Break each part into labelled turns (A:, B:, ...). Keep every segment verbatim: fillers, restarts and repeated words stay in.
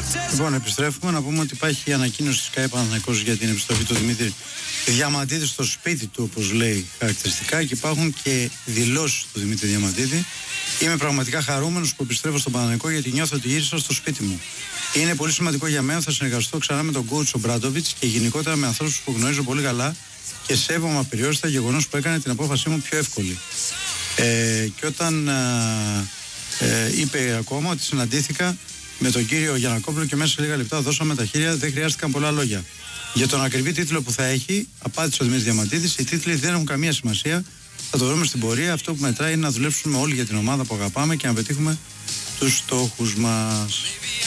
A: Λοιπόν, επιστρέφουμε να πούμε ότι υπάρχει η ανακοίνωση της ΚΑΕ Παναθηναϊκός για την επιστροφή του Δημήτρη Διαμαντίδη στο σπίτι του, όπως λέει χαρακτηριστικά, και υπάρχουν και δηλώσεις του Δημήτρη Διαμαντίδη. Είμαι πραγματικά χαρούμενος που επιστρέφω στον Παναθηναϊκό, γιατί νιώθω ότι γύρισα στο σπίτι μου. Είναι πολύ σημαντικό για μένα. Θα συνεργαστώ ξανά με τον coach Ομπράντοβιτς και γενικότερα με ανθρώπους που γνωρίζω πολύ καλά και σέβομαι απεριόριστα, γεγονός που έκανε την απόφασή μου πιο εύκολη. Ε, και όταν ε, ε, είπε ακόμα ότι συναντήθηκα με τον κύριο Γιαννακόπουλο και μέσα σε λίγα λεπτά δώσαμε τα χέρια, δεν χρειάστηκαν πολλά λόγια. Για τον ακριβή τίτλο που θα έχει, απάντησε ο Δημήτρης Διαμαντίδης, οι τίτλοι δεν έχουν καμία σημασία. Θα το βρούμε στην πορεία. Αυτό που μετράει είναι να δουλέψουμε όλοι για την ομάδα που αγαπάμε και να πετύχουμε τους στόχους μας.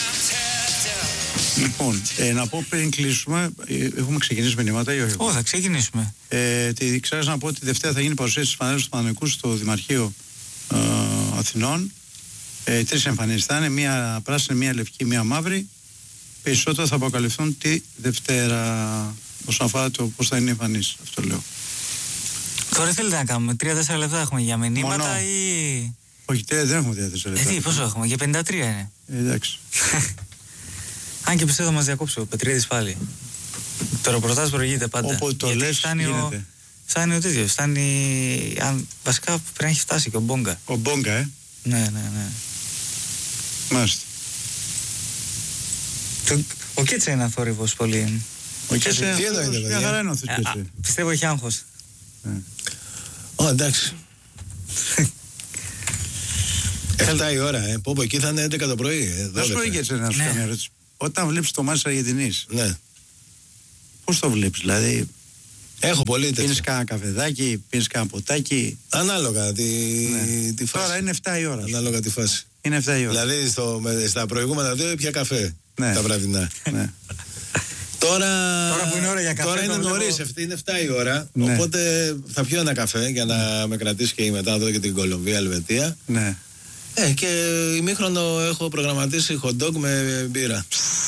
A: Λοιπόν, ε, να πω πριν κλείσουμε, ε, έχουμε ξεκινήσει μηνύματα ή όχι?
B: Ω, θα ξεκινήσουμε.
A: Ε, τη, ξέχασα να πω ότι Δευτέρα θα γίνει παρουσίαση της φανέλας του Παναθηναϊκού στο Δημαρχείο ε, Αθηνών. Ε, τρεις εμφανίσεις θα είναι, μία πράσινη, μία λευκή, μία μαύρη. Περισσότερα θα αποκαλυφθούν τη Δευτέρα όσον αφορά το πώς θα είναι οι εμφανίσεις. Αυτό λέω.
B: Τώρα θέλετε να κάνουμε τρία-τέσσερα λεπτά έχουμε για μηνύματα. Μονό. Ή...
A: Όχι, τρία δεν έχουμε τρία-τέσσερα λεπτά.
B: Ε, τι, πόσο έχουμε, για πενήντα τρία είναι.
A: Ε, εντάξει.
B: Αν και πιστεύω μας διακόψει ο Πετρίδης πάλι. Το ρεπορτάζ προηγείται πάντα.
A: Όποτε το λες
B: φτάνει
A: γίνεται.
B: Ο... Φτάνει ο τέτοιος, φτάνει... Αν... Βασικά πρέπει να έχει φτάσει και ο Μπόγκα.
A: Ο Μπόγκα, ε.
B: Ναι, ναι, ναι.
A: Μάλιστα.
B: Το... Ο Κίτσε είναι αθόρυβος πολύ.
A: Ο Κίτσε
C: τι εννοείται,
A: μια χαρά είναι ο Κίτσε.
B: Πιστεύω έχει άγχος.
C: Ω, εντάξει. Εφτά η ώρα, ε. Πω, πω, εκεί θα είναι έντεκα το πρωί.
A: Δεν σου προηγείται να σου κάνω μια ερώτηση. Όταν βλέπεις το μάτς της Αργεντινής,
C: ναι,
A: πώς το βλέπεις, δηλαδή?
C: Έχω πολύ τέτοιο.
A: Πίνεις κανένα καφεδάκι, πίνεις κανένα ποτάκι?
C: Ανάλογα τη,
A: ναι.
C: τη φάση.
A: Τώρα είναι εφτά η ώρα.
C: Ανάλογα τη φάση.
A: Είναι εφτά η ώρα.
C: Δηλαδή στο, με, στα προηγούμενα δύο πια καφέ.
A: Ναι.
C: Τα βραδινά.
A: Ναι.
C: Τώρα,
B: τώρα που είναι ώρα για καφέ.
C: Τώρα είναι νωρίς, βλέπω... είναι εφτά η ώρα. Ναι. Οπότε θα πιω ένα καφέ για να με κρατήσει και μετά να δω και την Κολομβία, Ελβετία.
A: Ναι.
C: Ε, και ημίχρονο έχω προγραμματίσει hot dog με μπύρα.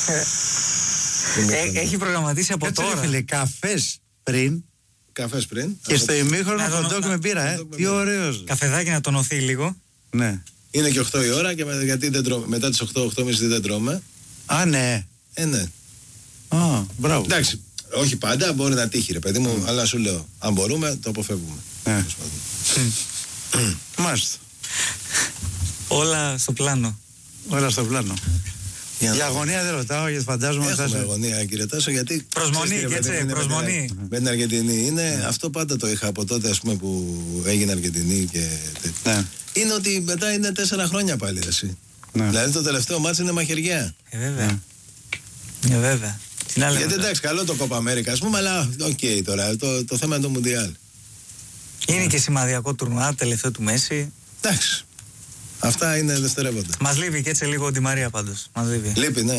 B: ε, έχει προγραμματίσει από
A: Κάτσε,
B: τώρα.
A: Φίλε, καφές πριν.
C: Καφές πριν.
A: Και στο ημίχρονο hot dog με μπύρα, ε. Τι ωραίος.
B: Καφεδάκι να τονωθεί λίγο.
A: Ναι.
C: Είναι και οκτώ η ώρα και με, γιατί δεν τρώμε, μετά τις οκτώ, οκτώ και μισή δεν τρώμε.
A: Α, ναι.
C: Ε, ναι.
A: Α, μπράβο.
C: Εντάξει, όχι πάντα, μπορεί να τύχει ρε παιδί μου, mm. αλλά σου λέω, αν μπορούμε, το αποφεύγουμε.
A: Ναι. Μάλιστα.
B: Όλα στο πλάνο.
A: Όλα στο πλάνο.
C: Για,
A: Για αγωνία δεν ρωτάω, γιατί φαντάζομαι
C: ότι έχουμε αγωνία, κύριε Τάσο, γιατί...
B: Προσμονή, και έτσι, προσμονή.
C: Με την Αργεντινή είναι, yeah. αυτό πάντα το είχα από τότε, ας πούμε, που έγινε Αργεντινή και...
A: Yeah.
C: Είναι ότι μετά είναι τέσσερα χρόνια πάλι, εσύ. Yeah. Δηλαδή το τελευταίο μάτς είναι μαχαιριά.
B: Ε, βέβαια. Yeah. Ε, βέβαια.
C: Γιατί εντάξει, καλό το Κόπα Αμέρικα, ας πούμε, αλλά οκ okay, τώρα, το, το θέμα είναι το Μουντιάλ.
B: Είναι yeah. και σημαδιακό τουρνουά, τελευταίο του Μέση.
C: Εντάξει. Αυτά είναι δευτερεύοντα.
B: Μας λείπει και έτσι λίγο ο Ντι Μαρία πάντως. Μας λείπει.
C: Λείπει, ναι.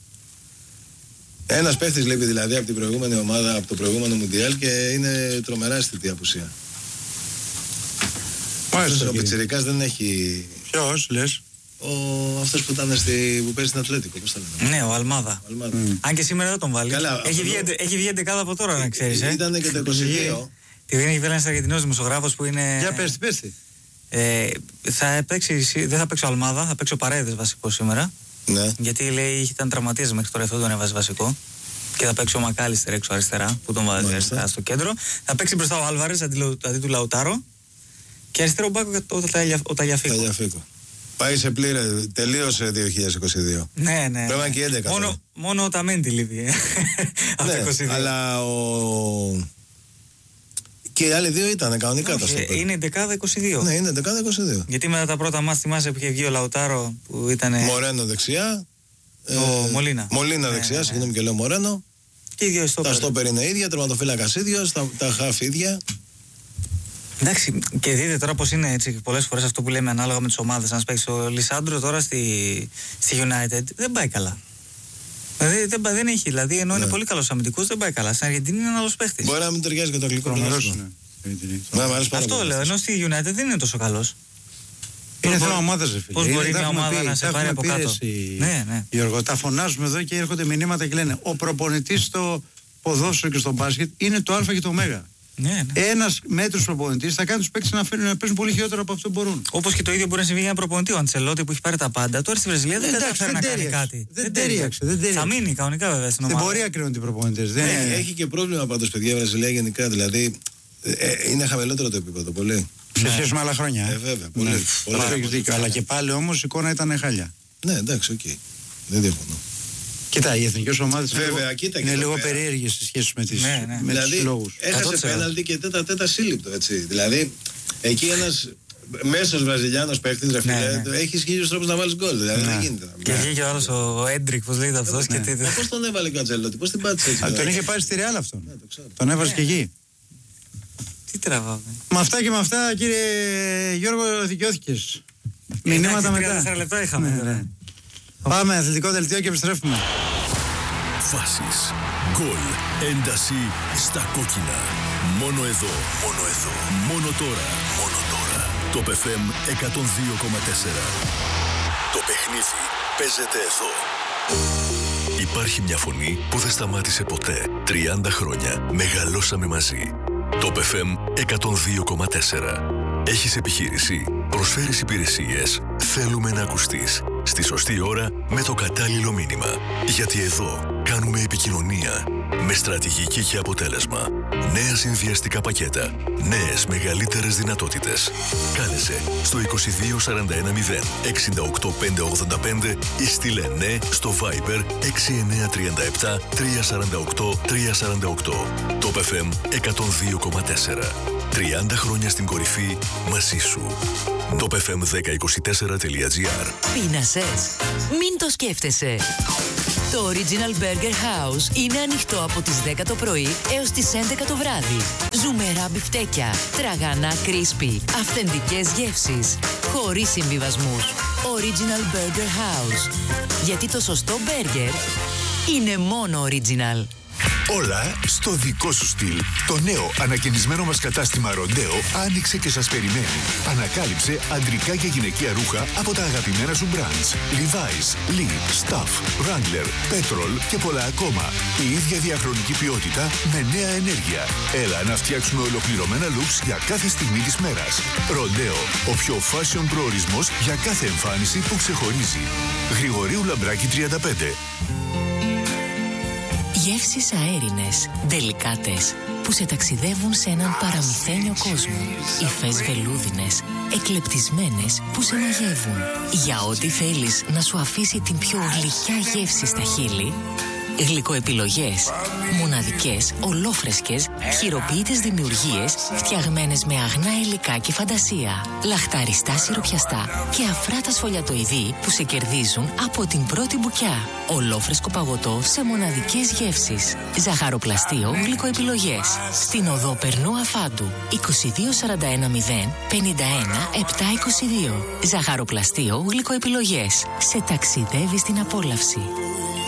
C: Ένας παίχτης λείπει δηλαδή από την προηγούμενη ομάδα, από το προηγούμενο Μουντιάλ και είναι τρομερά αισθητή η απουσία. Μάλιστα. Ο Πιτσιρικάς δεν έχει...
A: Ποιος, λες?
C: Ο... Αυτός που ήταν στη... που παίζει στην Ατλέτικο, πώς θα λένε.
B: Ναι, ο Αλμάδα.
C: Αλμάδα.
B: Mm. Αν και σήμερα δεν τον βάλει.
C: Καλά,
B: έχει, βγει, το... έχει βγει εντεκάδα από τώρα, να ξέρεις. Ε.
C: Ήταν και το είκοσι δύο.
B: Τη βγαίνει και ένας Αργεντινός δημοσιογράφος που είναι...
A: Για πες, πες τι.
B: Ε, θα παίξει, δεν θα παίξω Αλμάδα, θα παίξω Παρέδες βασικό σήμερα.
C: Ναι.
B: Γιατί λέει ήταν τραυματίας μέχρι τώρα, αυτό τον έβαζε βασικό. Και θα παίξει ο Μακάλιστερ έξω αριστερά, που τον βάζει αριστερά στο κέντρο. Θα παίξει μπροστά ο Άλβαρες αντί, αντί του Λαουτάρο. Και αριστερό μπάκο ο Ταγιαφίκο.
C: Πάει σε πλήρε, τελείωσε δύο χιλιάδες είκοσι δύο.
B: Ναι, ναι.
C: Πρέπει να και έντεκα.
B: Μόνο, μόνο ο Ταμέντι λείπει.
C: Ναι, αλλά ο... Και οι άλλοι δύο ήταν κανονικά τα στόπερ.
B: Είναι δεκάδα είκοσι δύο.
C: Ναι, είναι δεκάδα είκοσι δύο.
B: Γιατί μετά τα πρώτα μάτς θυμάσαι που είχε βγει ο Λαουτάρο που ήταν.
C: Μορένο δεξιά.
B: Ο ε, Μολίνα.
C: Μολίνα ναι, δεξιά, ναι, ναι. Συγγνώμη και λέω Μορένο.
B: Και οι δύο στόπερ.
C: Τα στόπερ είναι ίδια, τερματοφύλακας ίδιος, τα, τα χαφ ίδια.
B: Εντάξει, και δείτε τώρα πως είναι έτσι πολλές φορές αυτό που λέμε ανάλογα με τις ομάδες. Αν παίξει ο Λισάντρο τώρα στη, στη United, δεν πάει καλά. Δηλαδή δεν, δεν έχει, δηλαδή ενώ ναι. είναι πολύ καλός αμυντικός, δεν πάει καλά. Στην Αργεντινή είναι ένα άλλος παίχτης.
C: Μπορεί να μην ταιριάζει και το αγγλικό πλανάσμα.
B: Αυτό λέω, ενώ στη United δεν είναι τόσο καλός.
A: Είναι θέμα ομάδας, ρε φίλε.
B: Πώς μπορεί μια ομάδα να σε πάρει από κάτω.
A: Ναι, ναι. Γιώργο, τα φωνάζουμε εδώ και έρχονται μηνύματα και λένε ο προπονητής στο ποδόσφαιρο και στο μπάσκετ είναι το Α και το Ω.
B: Ναι, ναι.
A: Ένας μέτρος προπονητής θα κάνει τους παίκτες να, φέρουν, να παίζουν πολύ χειρότερο από αυτό που μπορούν.
B: Όπως και το ίδιο μπορεί να συμβεί για ένα προπονητή. Ο Αντσελότη που έχει πάρει τα πάντα. Τώρα στη Βραζιλία δεν κατάφερε να κάνει κάτι.
A: Δεν τέριαξε.
B: Θα μείνει κανονικά βέβαια στην ομάδα.
A: Δεν μπορεί να κρίνουν οι προπονητές. Δεν...
C: Ναι, έχει και πρόβλημα πάντως, παιδιά, η Βραζιλία γενικά. Δηλαδή ε, είναι χαμηλότερο το επίπεδο πολύ.
A: Σε ναι. σχέση με άλλα χρόνια.
C: Ε, βέβαια. Πολύ.
A: Ναι.
C: πολύ,
A: πολύ,
C: πολύ
A: δίκιο, αλλά και πάλι όμως η εικόνα ήταν χάλια.
C: Ναι, εντάξει, οκ. Okay. Δεν διαφωνώ.
A: Κοίτα, οι εθνικές ομάδες
C: βέβαια, κοίτα,
A: είναι λίγο
C: πέρα.
A: περίεργες σε σχέση με, τις,
B: ναι, ναι.
A: με
C: δηλαδή,
A: τους λόγους.
C: Έχασε πέναλτι και τέτα τέτα σύλληπτο, έτσι. Δηλαδή, εκεί ένας μέσος Βραζιλιάνος παίκτης, ρε φίλε, ναι, ναι. έχει χίλιους τρόπους να βάλεις γκολ. Δηλαδή,
A: ναι.
C: δεν γίνεται.
B: Και βγήκε ο άλλος ο Έντρικ, πώς λέγεται αυτός.
C: Ναι.
B: Και...
C: Πώς τον έβαλε και ο Αντζελότη, πώς την πάτησε έτσι.
A: Α, τον είχε πάρει στη Ρεάλ αυτόν.
C: Ναι, το
A: τον έβαζε
B: ναι.
A: και εκεί.
B: Τι τραβάμε.
A: Με αυτά και με αυτά, κύριε Γιώργο, δικαιώθηκες. Μηνύματα μετά.
B: τέσσερα λεπτά είχαμε.
A: Ναι, ναι. Πάμε, αθλητικό δελτίο και επιστρέφουμε.
D: Φάσεις, γκολ, ένταση στα κόκκινα. Μόνο εδώ, μόνο εδώ, μόνο τώρα, μόνο τώρα. Το Π Φ Εμ εκατόν δύο κόμμα τέσσερα. Το παιχνίδι παίζεται εδώ. Υπάρχει μια φωνή που δεν σταμάτησε ποτέ. τριάντα χρόνια μεγαλώσαμε μαζί. Το Π Φ Εμ εκατόν δύο κόμμα τέσσερα. Έχεις επιχείρηση, προσφέρεις υπηρεσίες, θέλουμε να ακουστείς. Στη σωστή ώρα με το κατάλληλο μήνυμα. Γιατί εδώ κάνουμε επικοινωνία με στρατηγική και αποτέλεσμα. Νέα συνδυαστικά πακέτα. Νέες μεγαλύτερες δυνατότητες. Κάλεσε στο είκοσι δύο σαράντα ένα μηδέν εξήντα οκτώ πεντακόσια ογδόντα πέντε ή στείλε ναι στο Viber έξι εννιά τρία επτά τρία τέσσερα οκτώ τρία τέσσερα οκτώ. Το Π Φ Εμ εκατόν δύο κόμμα τέσσερα. τριάντα χρόνια στην κορυφή μαζί σου. Το π εφ εμ δέκα είκοσι τέσσερα τελεία τζι άρ.
E: Πείνασες? Μην το σκέφτεσαι. Το Original Burger House είναι ανοιχτό από τις δέκα το πρωί έως τις έντεκα το βράδυ. Ζουμερά μπιφτέκια, τραγανά κρίσπι, αυθεντικές γεύσεις, χωρίς συμβιβασμούς. Original Burger House. Γιατί το σωστό μπέργκερ είναι μόνο original.
F: Όλα στο δικό σου στυλ. Το νέο ανακαινισμένο μας κατάστημα Ροντέο άνοιξε και σας περιμένει. Ανακάλυψε αντρικά και γυναικεία ρούχα από τα αγαπημένα σου brands. Levi's, Lee, Stuff, Wrangler, Petrol και πολλά ακόμα. Η ίδια διαχρονική ποιότητα με νέα ενέργεια. Έλα να φτιάξουμε ολοκληρωμένα looks για κάθε στιγμή της μέρας. Ροντέο, ο πιο fashion προορισμός για κάθε εμφάνιση που ξεχωρίζει. Γρηγορίου Λαμπράκη τριάντα πέντε.
E: Γεύσεις αέρινες, δελικάτες, που σε ταξιδεύουν σε έναν παραμυθένιο κόσμο. Υφές βελούδινες, εκλεπτισμένες, που σε μαγεύουν. Για ό,τι θέλεις να σου αφήσει την πιο γλυκιά γεύση στα χείλη, γλυκοεπιλογές. Μοναδικές, ολόφρεσκες, χειροποίητες δημιουργίες, φτιαγμένες με αγνά υλικά και φαντασία. Λαχταριστά σιροπιαστά και αφράτα σφολιατοειδή που σε κερδίζουν από την πρώτη μπουκιά. Ολόφρεσκο παγωτό σε μοναδικές γεύσεις. Ζαχαροπλαστείο γλυκοεπιλογές. Στην οδό Περνού Αφάντου, είκοσι δύο σαράντα ένα μηδέν πενήντα ένα επτακόσια είκοσι δύο. Ζαχαροπλαστείο γλυκοεπιλογές. Σε ταξιδεύει στην απόλαυση.